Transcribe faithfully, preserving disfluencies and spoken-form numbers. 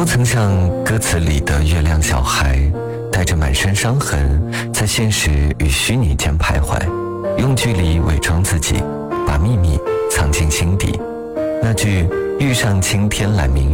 曾像歌词里的月亮小孩，带着满身伤痕，在现实与虚拟间徘徊，用距离伪装自己，把秘密藏进心底。那句遇上青天来明